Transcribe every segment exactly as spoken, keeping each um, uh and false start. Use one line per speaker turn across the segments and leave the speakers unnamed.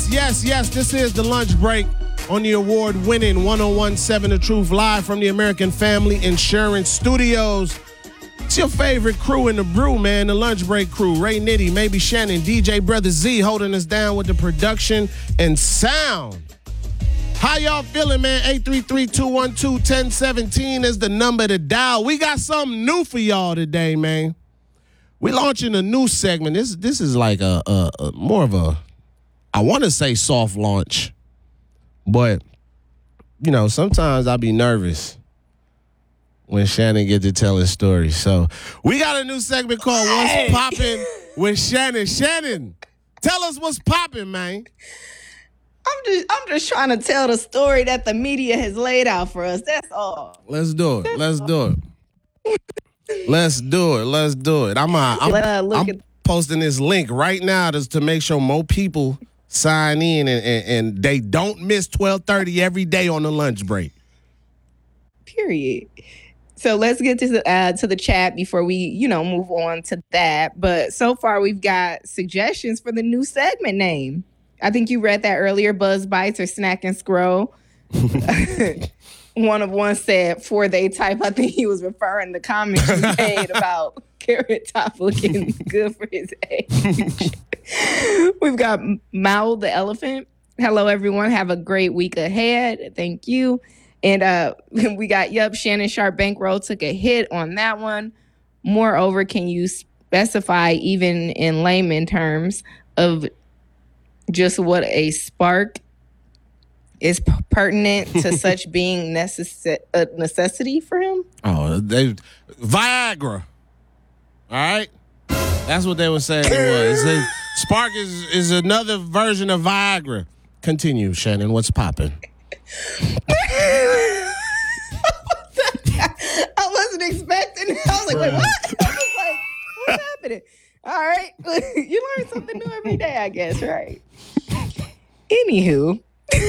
Yes, yes, yes. This is the lunch break on the award-winning one oh one point seven The Truth, live from the American Family Insurance Studios. It's your favorite crew in the brew, man. The lunch break crew. Ray Nitty, maybe Shannon, D J Brother Z holding us down with the production and sound. How y'all feeling, man? eight three three, two one two, one oh one seven is the number to dial. We got something new for y'all today, man. We're launching a new segment. This this is like a, a, a more of a, I want to say soft launch, but, you know, sometimes I be nervous when Shannon get to tell his story. So we got a new segment called What's Poppin' with Shannon. Shannon, tell us what's poppin', man.
I'm just I'm just trying to tell the story that the media has laid out for us. That's all.
Let's do it. Let's do it. Let's do it. Let's do it. I'm uh, I'm,
uh,
I'm
at-
posting this link right now just to make sure more people sign in and, and, and they don't miss twelve thirty every day on the lunch break.
Period. So let's get to the uh, to the chat before we, you know, move on to that. But so far, we've got suggestions for the new segment name. I think you read that earlier, Buzz Bites or Snack and Scroll. One of one said, for they type, I think he was referring to comments you made about Carrot Top looking good for his age. We've got Mao the Elephant. Hello, everyone. Have a great week ahead. Thank you. And uh, we got, yup, Shannon Sharp Bankroll took a hit on that one. Moreover, can you specify, even in layman terms, of just what a spark is p- pertinent to such being necess- a necessity for him?
Oh, they Viagra. All right? That's what they were saying it was. It, spark is, is another version of Viagra. Continue, Shannon. What's popping?
I wasn't expecting it. I was like, wait, what? I was like, what's happening? All right. You learn something new every day, I guess, right? Anywho.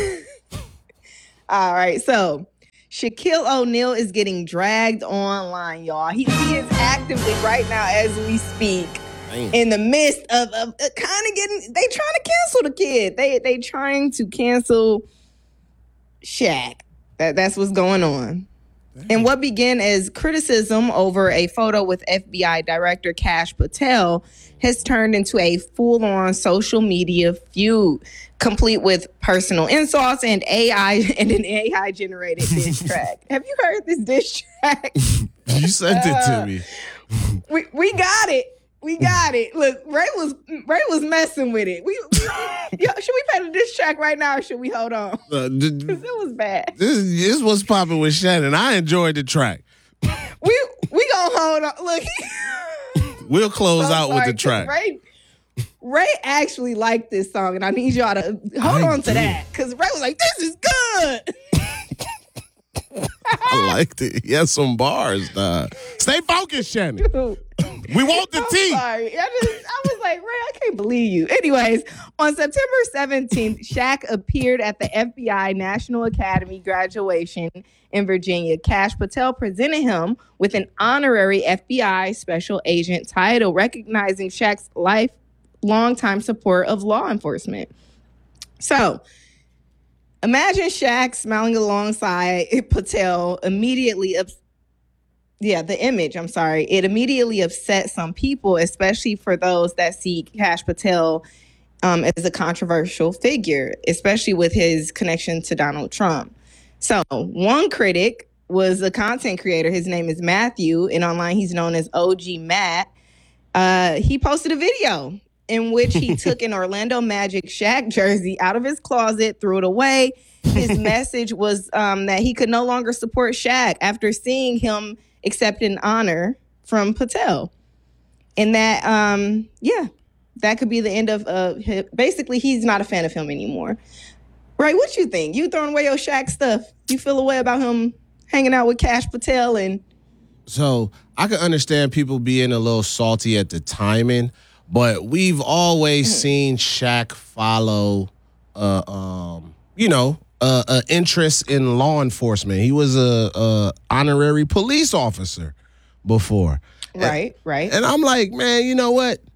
All right. So Shaquille O'Neal is getting dragged online, y'all. He, he is actively right now as we speak
Damn.
in the midst of, of uh, kind of getting, they trying to cancel the kid. They they trying to cancel Shaq. That, that's what's going on. Damn. And what began as criticism over a photo with F B I Director Kash Patel has turned into a full-on social media feud, complete with personal insults and A I and an A I-generated diss track. Have you heard this diss track?
You sent it to me.
we we got it. We got it. Look, Ray was Ray was messing with it. We, we yo, should we play the diss track right now, or should we hold on?
Uh, d-
Because it was bad.
this, this was popping with Shannon. I enjoyed the track.
We we gonna hold on. Look, he,
We'll close
so
out with
sorry,
the track.
Ray, Ray actually liked this song, and I need y'all to hold
I
on to
do.
that, because Ray was like, "This is good."
I liked it. He had some bars, dog. Stay focused, Shannon. We want the
I'm
tea.
sorry. I just I was like, Ray, I can't believe you. Anyways, on September seventeenth, Shaq appeared at the F B I National Academy graduation in Virginia. Kash Patel presented him with an honorary F B I special agent title, recognizing Shaq's lifelong time support of law enforcement. So, imagine Shaq smiling alongside Patel, immediately ups- Yeah, the image, I'm sorry. It immediately upset some people, especially for those that see Kash Patel um, as a controversial figure, especially with his connection to Donald Trump. So one critic was a content creator. His name is Matthew, and online he's known as O G Matt. Uh, he posted a video in which he took an Orlando Magic Shaq jersey out of his closet, threw it away. His message was um, that he could no longer support Shaq after seeing him accept an honor from Patel. And that, um, yeah, that could be the end of, uh, him. Basically, he's not a fan of him anymore. Right, what you think? You throwing away your Shaq stuff? You feel a way about him hanging out with Kash Patel? And
So I can understand people being a little salty at the timing, but we've always seen Shaq follow, uh, um, you know, uh, uh, interest in law enforcement. He was a, a honorary police officer before.
Right,
and,
right.
And I'm like, man, you know what?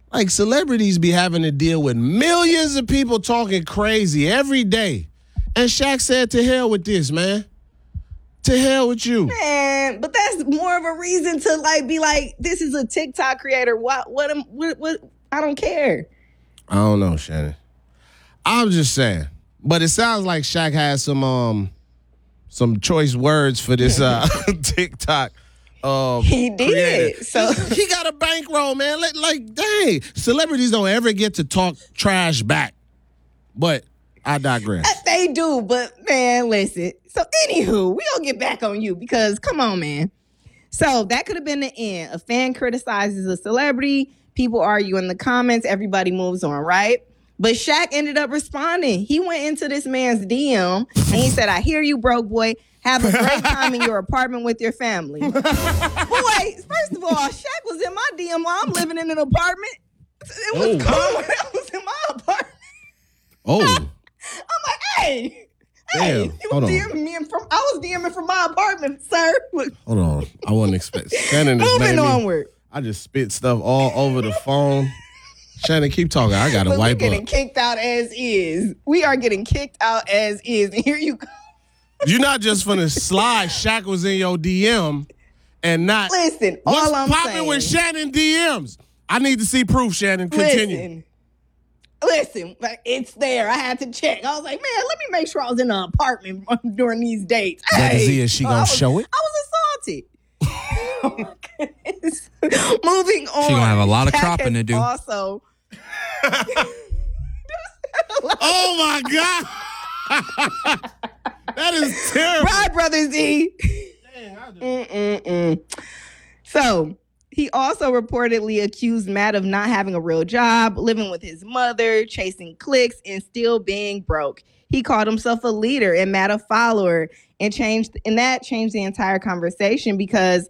Like, celebrities be having to deal with millions of people talking crazy every day. And Shaq said, to hell with this, man. To hell with you.
Man, but that's more of a reason to, like, be like, this is a TikTok creator. What, what, am, what, what? I don't care.
I don't know, Shannon. I'm just saying. But it sounds like Shaq has some, um, some choice words for this uh, TikTok. Um,
he did.
Creator.
So
he got a bankroll, man. Like, like, dang, celebrities don't ever get to talk trash back. But I digress.
They do, but man, listen. So anywho, we gonna get back on you because come on, man. So that could have been the end. A fan criticizes a celebrity. People argue in the comments. Everybody moves on, right? But Shaq ended up responding. He went into this man's D M and he said, I hear you, broke boy. Have a great time in your apartment with your family. Boy, first of all, Shaq was in my D M while I'm living in an apartment. It was
Oh.
cold when I was in my apartment.
Oh,
I'm like, hey,
Damn,
hey, you
hold
was
on.
DMing me from, I was DMing from my apartment, sir.
hold on. I wasn't expecting. Shannon is
Moving
made me-
onward.
I just spit stuff all over the phone. Shannon, keep talking. I got to
But we're
wipe
getting
up.
kicked out as is. We are getting kicked out as is. And here you go.
You're not just finna slide Shaq was in your D M and not.
Listen,
What's
all I'm
popping
saying.
with Shannon D Ms? I need to see proof, Shannon. Continue.
Listen, listen, like, it's there. I had to check. I was like, man, let me make sure I was in an apartment during these dates.
Legacy,
Hey,
is she
I
gonna
was-
show it?
I was assaulted. Oh my goodness. Moving on.
She gonna have a lot of
Shaq
cropping
has
to do.
Also,
Oh my God. That is terrible.
right, Brother Z. Mm-mm-mm. So he also reportedly accused Matt of not having a real job, living with his mother, chasing clicks, and still being broke. He called himself a leader and Matt a follower, and changed, and that changed the entire conversation because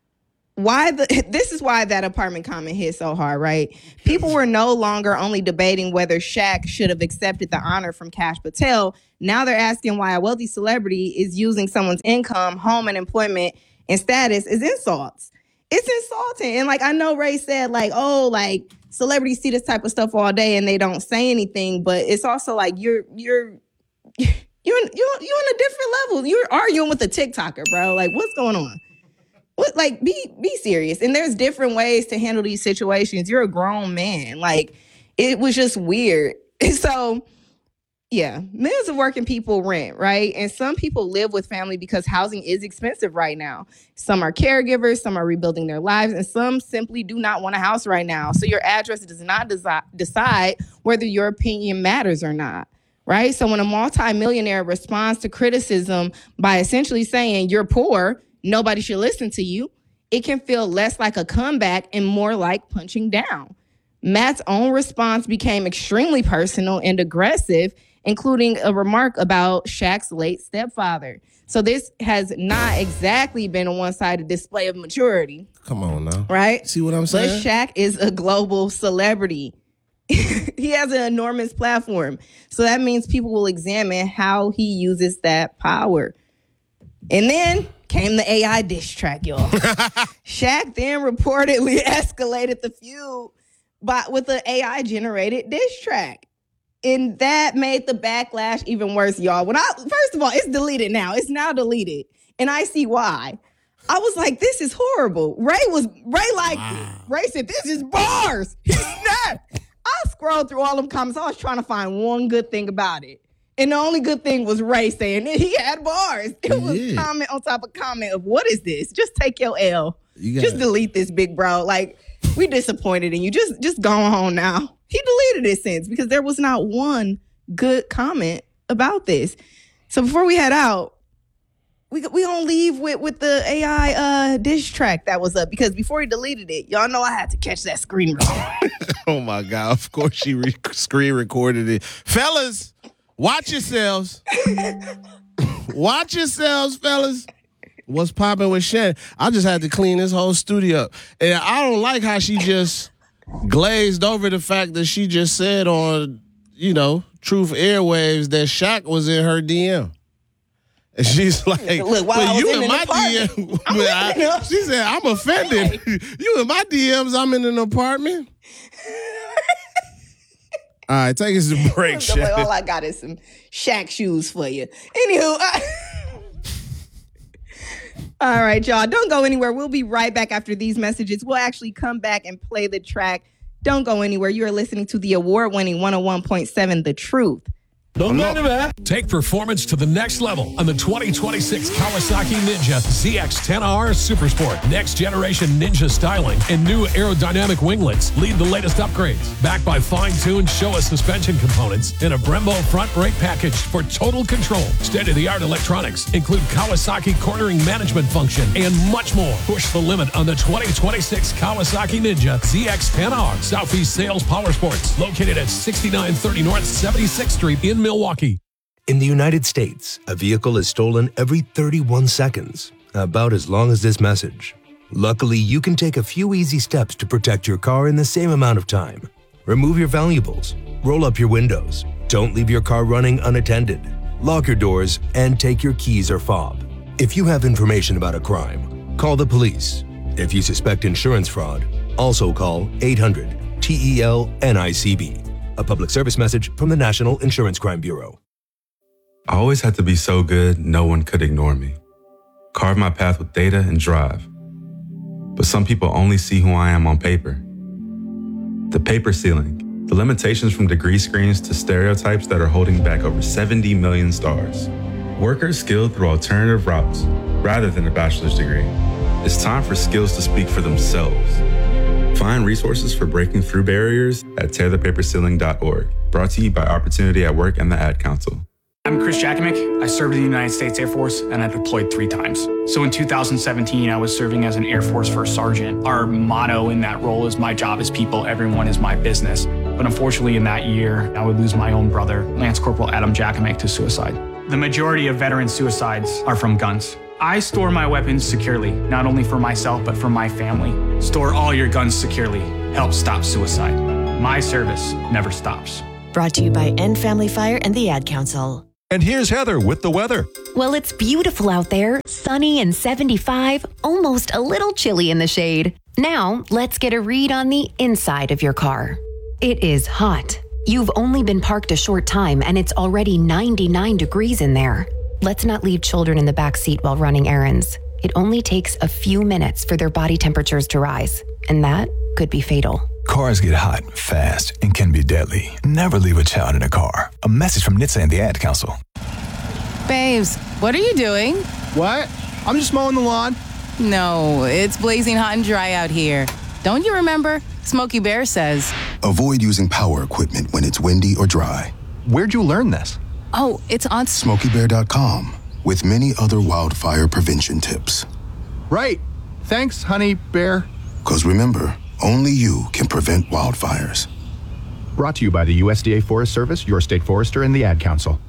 why the this is why that apartment comment hit so hard, right? People were no longer only debating whether Shaq should have accepted the honor from Kash Patel. Now they're asking why a wealthy celebrity is using someone's income, home, and employment and status as insults. It's insulting. And like I know Ray said, like, oh, like celebrities see this type of stuff all day and they don't say anything, but it's also like you're you're you're you're, you're on a different level. You're arguing with a TikToker, bro. Like, what's going on? What, like, be be serious. And there's different ways to handle these situations. You're a grown man. Like, it was just weird. And so, yeah, millions of working people rent, right? And some people live with family because housing is expensive right now. Some are caregivers, some are rebuilding their lives, and some simply do not want a house right now. So your address does not desi- decide whether your opinion matters or not, right? So when a multimillionaire responds to criticism by essentially saying you're poor, nobody should listen to you, it can feel less like a comeback and more like punching down. Matt's own response became extremely personal and aggressive, including a remark about Shaq's late stepfather. So this has not exactly been a one-sided display of maturity,
Come on now.
right?
See what I'm
But
saying?
Shaq is a global celebrity. He has an enormous platform. So that means people will examine how he uses that power. And then came the A I diss track, y'all. Shaq then reportedly escalated the feud by, with an A I-generated diss track. And that made the backlash even worse, y'all. When I first of all, it's deleted now. It's now deleted. And I see why. I was like, this is horrible. Ray was Ray liked it. Ray said, this is bars. He snapped. I scrolled through all them comments. I was trying to find one good thing about it. And the only good thing was Ray saying that he had bars. It was
Yeah.
comment on top of comment of what is this? Just take your L.
You gotta-
Just delete this, big bro. Like, we disappointed in you. Just just go home now. He deleted it since because there was not one good comment about this. So before we head out, we we gonna leave with, with the A I uh, diss track that was up because before he deleted it, y'all know I had to catch that screen record.
Oh my God. Of course she re- screen recorded it. Fellas, watch yourselves. Watch yourselves, fellas. What's popping with Shannon? I just had to clean this whole studio up. And I don't like how she just glazed over the fact that she just said on, you know, Truth Airwaves that Shaq was in her D M. And she's like,
Look, while
"But
I was
you
in
in
an
my
apartment,
D M."
I'm
But I-
living up.
she said, I'm offended. You in my D Ms, I'm in an apartment. All right, take us to break,
So, like,
Shaq.
all I got is some Shaq shoes for you. Anywho, uh, all right, y'all, don't go anywhere. We'll be right back after these messages. We'll actually come back and play the track. Don't go anywhere. You are listening to the award-winning one oh one point seven The Truth.
Don't go anywhere.
Take performance to the next level on the twenty twenty-six Kawasaki Ninja Z X ten R Supersport. Next generation Ninja styling and new aerodynamic winglets lead the latest upgrades. Backed by fine-tuned Showa suspension components and a Brembo front brake package for total control. State-of-the-art electronics include Kawasaki cornering management function and much more. Push the limit on the twenty twenty-six Kawasaki Ninja Z X ten R. Southeast Sales Power Sports, located at sixty-nine thirty North seventy-sixth Street in Milwaukee.
In the United States, a vehicle is stolen every thirty-one seconds, about as long as this message. Luckily, you can take a few easy steps to protect your car in the same amount of time. Remove your valuables, roll up your windows, don't leave your car running unattended, lock your doors, and take your keys or fob. If you have information about a crime, call the police. If you suspect insurance fraud, also call eight hundred T E L N I C B. A public service message from the National Insurance Crime Bureau.
I always had to be so good, no one could ignore me. Carve my path with data and drive. But some people only see who I am on paper. The paper ceiling, the limitations from degree screens to stereotypes that are holding back over seventy million stars. Workers skilled through alternative routes, rather than a bachelor's degree. It's time for skills to speak for themselves. Find resources for breaking through barriers at tear the paper ceiling dot org. Brought to you by Opportunity at Work and the Ad Council.
I'm Chris Jakimick. I served in the United States Air Force and I deployed three times. So in two thousand seventeen, I was serving as an Air Force First Sergeant. Our motto in that role is my job is people, everyone is my business. But unfortunately in that year, I would lose my own brother, Lance Corporal Adam Jakimick, to suicide. The majority of veteran suicides are from guns. I store my weapons securely, not only for myself, but for my family. Store all your guns securely. Help stop suicide. My service never stops.
Brought to you by End Family Fire and the Ad Council.
And here's Heather with the weather.
Well, it's beautiful out there, sunny and seventy-five, almost a little chilly in the shade. Now, let's get a read on the inside of your car. It is hot. You've only been parked a short time and it's already ninety-nine degrees in there. Let's not leave children in the back seat while running errands. It only takes a few minutes for their body temperatures to rise, and that could be fatal.
Cars get hot, fast, and can be deadly. Never leave a child in a car. A message from N H T S A and the Ad Council.
Babes, what are you doing?
What? I'm just mowing the lawn.
No, it's blazing hot and dry out here. Don't you remember? Smokey Bear says,
avoid using power equipment when it's windy or dry.
Where'd you learn this?
Oh, it's on
Smokey Bear dot com with many other wildfire prevention tips.
Right. Thanks, honey bear.
Because remember, only you can prevent wildfires.
Brought to you by the U S D A Forest Service, your state forester, and the Ad Council.